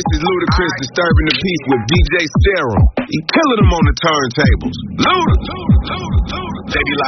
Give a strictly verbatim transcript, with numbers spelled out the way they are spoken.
is Ludacris disturbing the peace with D J Serum. He killing them on the turntables. Luda, Luda, Luda, Luda. They be like,